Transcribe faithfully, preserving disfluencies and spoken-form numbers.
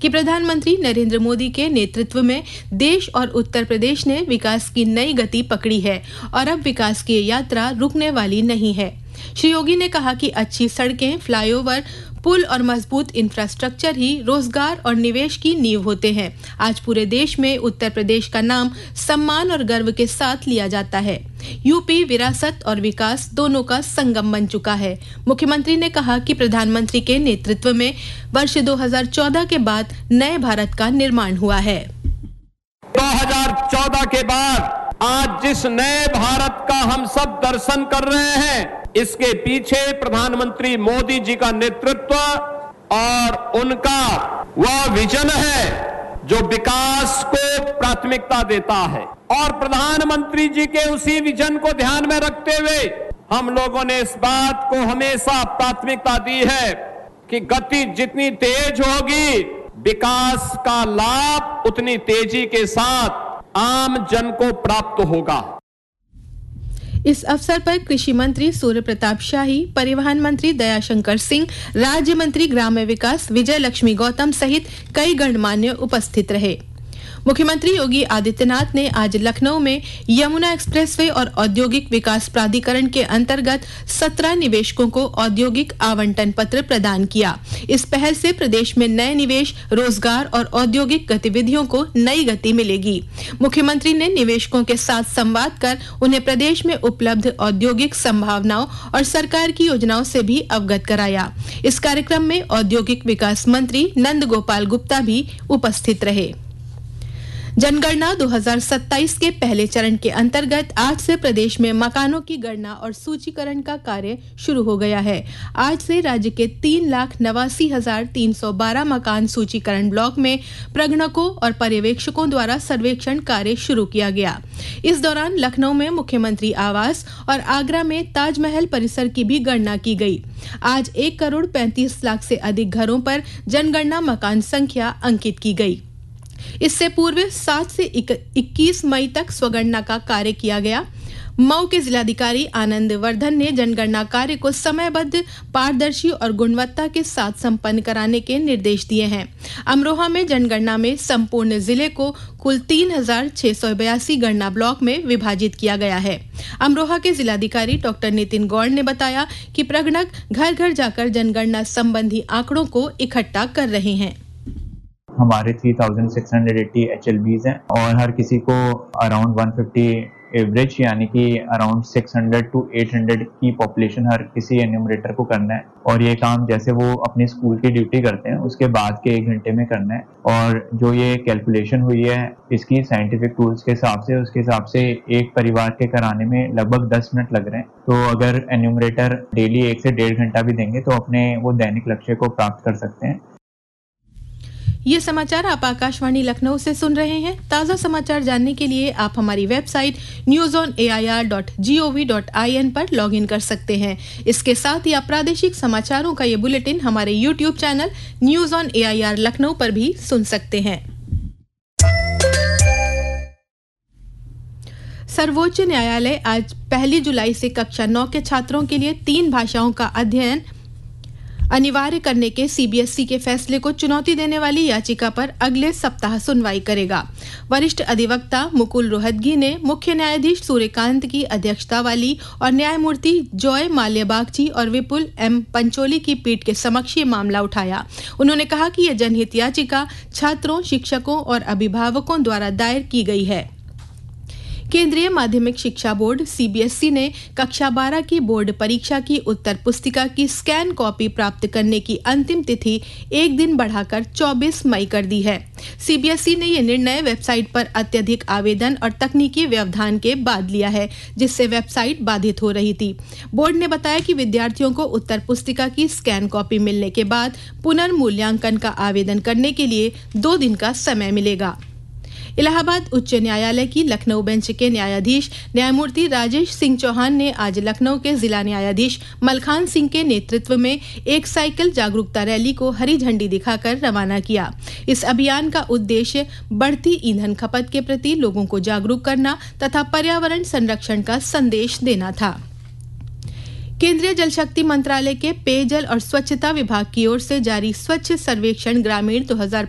कि प्रधानमंत्री नरेंद्र मोदी के नेतृत्व में देश और उत्तर प्रदेश ने विकास की नई गति पकड़ी है और अब विकास की यात्रा रुकने वाली नहीं है। श्री योगी ने कहा कि अच्छी सड़कें, फ्लाईओवर, पुल और मजबूत इंफ्रास्ट्रक्चर ही रोजगार और निवेश की नींव होते हैं। आज पूरे देश में उत्तर प्रदेश का नाम सम्मान और गर्व के साथ लिया जाता है। यूपी विरासत और विकास दोनों का संगम बन चुका है। मुख्यमंत्री ने कहा कि प्रधानमंत्री के नेतृत्व में वर्ष दो हज़ार चौदह के बाद नए भारत का निर्माण हुआ है। दो हज़ार चौदह के बाद आज जिस नए भारत का हम सब दर्शन कर रहे हैं, इसके पीछे प्रधानमंत्री मोदी जी का नेतृत्व और उनका वह विजन है जो विकास को प्राथमिकता देता है। और प्रधानमंत्री जी के उसी विजन को ध्यान में रखते हुए हम लोगों ने इस बात को हमेशा प्राथमिकता दी है कि गति जितनी तेज होगी, विकास का लाभ उतनी तेजी के साथ आम जन को प्राप्त होगा। इस अवसर पर कृषि मंत्री सूर्य प्रताप शाही, परिवहन मंत्री दयाशंकर सिंह, राज्य मंत्री ग्राम्य विकास विजय लक्ष्मी गौतम सहित कई गणमान्य उपस्थित रहे। मुख्यमंत्री योगी आदित्यनाथ ने आज लखनऊ में यमुना एक्सप्रेसवे और औद्योगिक विकास प्राधिकरण के अंतर्गत सत्रह निवेशकों को औद्योगिक आवंटन पत्र प्रदान किया। इस पहल से प्रदेश में नए निवेश, रोजगार और औद्योगिक गतिविधियों को नई गति मिलेगी। मुख्यमंत्री ने निवेशकों के साथ संवाद कर उन्हें प्रदेश में उपलब्ध औद्योगिक संभावनाओं और सरकार की योजनाओं से भी अवगत कराया। इस कार्यक्रम में औद्योगिक विकास मंत्री नंद गोपाल गुप्ता भी उपस्थित रहे। जनगणना दो हज़ार सत्ताईस के पहले चरण के अंतर्गत आज से प्रदेश में मकानों की गणना और सूचीकरण का कार्य शुरू हो गया है। आज से राज्य के तीन लाख नवासी हजार तीन सौ बारह मकान सूचीकरण ब्लॉक में प्रगणकों और पर्यवेक्षकों द्वारा सर्वेक्षण कार्य शुरू किया गया। इस दौरान लखनऊ में मुख्यमंत्री आवास और आगरा में ताजमहल परिसर की भी गणना की गई। आज एक करोड़ पैंतीस लाख से अधिक घरों पर जनगणना मकान संख्या अंकित की गई। इससे पूर्व सात से इक्कीस मई तक स्वगणना का कार्य किया गया। मऊ के जिलाधिकारी आनंद वर्धन ने जनगणना कार्य को समयबद्ध, पारदर्शी और गुणवत्ता के साथ संपन्न कराने के निर्देश दिए हैं। अमरोहा में जनगणना में संपूर्ण जिले को कुल तीन हजार छह सौ बयासी गणना ब्लॉक में विभाजित किया गया है। अमरोहा के जिलाधिकारी डॉक्टर नितिन गौड़ ने बताया कि प्रगणक घर घर जाकर जनगणना संबंधी आंकड़ों को इकट्ठा कर रहे हैं। हमारे तीन हज़ार छह सौ अस्सी एच एल बीज़ हैं और हर किसी को अराउंड एक सौ पचास एवरेज यानी कि अराउंड छह सौ टू आठ सौ की पॉपुलेशन हर किसी एन्यूमरेटर को करना है। और ये काम जैसे वो अपनी स्कूल की ड्यूटी करते हैं उसके बाद के एक घंटे में करना है। और जो ये कैलकुलेशन हुई है इसकी साइंटिफिक टूल्स के हिसाब से, उसके हिसाब से एक परिवार के कराने में लगभग दस मिनट लग रहे हैं। तो अगर एन्यूमरेटर डेली एक से डेढ़ घंटा भी देंगे तो अपने वो दैनिक लक्ष्य को प्राप्त कर सकते हैं। ये समाचार आप आकाशवाणी लखनऊ से सुन रहे हैं। ताज़ा समाचार जानने के लिए आप हमारी website news on A I R dot G O V dot I N पर लॉग इन कर सकते हैं। इसके साथ ही आप प्रादेशिक समाचारों का ये बुलेटिन हमारे YouTube channel news on A I R Lucknow पर भी सुन सकते हैं। सर्वोच्च न्यायालय आज पहली जुलाई से कक्षा नौ के छात्रों के लिए तीन भाषाओं का अध्ययन अनिवार्य करने के सी बी एस ई के फैसले को चुनौती देने वाली याचिका पर अगले सप्ताह सुनवाई करेगा। वरिष्ठ अधिवक्ता मुकुल रोहतगी ने मुख्य न्यायाधीश सूर्यकांत की अध्यक्षता वाली और न्यायमूर्ति जॉय माल्या बागची और विपुल एम पंचोली की पीठ के समक्ष ये मामला उठाया। उन्होंने कहा कि यह जनहित याचिका छात्रों, शिक्षकों और अभिभावकों द्वारा दायर की गई है। केंद्रीय माध्यमिक शिक्षा board C B S E ने कक्षा बारह की बोर्ड परीक्षा की उत्तर पुस्तिका की स्कैन कॉपी प्राप्त करने की अंतिम तिथि एक दिन बढ़ाकर चौबीस मई कर दी है। सी बी एस ई ने यह निर्णय वेबसाइट पर अत्यधिक आवेदन और तकनीकी व्यवधान के बाद लिया है, जिससे वेबसाइट बाधित हो रही थी। बोर्ड ने बताया कि विद्यार्थियों को उत्तर पुस्तिका की स्कैन कॉपी मिलने के बाद पुनर्मूल्यांकन का आवेदन करने के लिए दो दिन का समय मिलेगा। इलाहाबाद उच्च न्यायालय की लखनऊ बेंच के न्यायाधीश न्यायमूर्ति राजेश सिंह चौहान ने आज लखनऊ के जिला न्यायाधीश मलखान सिंह के नेतृत्व में एक साइकिल जागरूकता रैली को हरी झंडी दिखाकर रवाना किया। इस अभियान का उद्देश्य बढ़ती ईंधन खपत के प्रति लोगों को जागरूक करना तथा पर्यावरण संरक्षण का संदेश देना था। केंद्रीय जल शक्ति मंत्रालय के पेयजल और स्वच्छता विभाग की ओर से जारी स्वच्छ सर्वेक्षण ग्रामीण दो हज़ार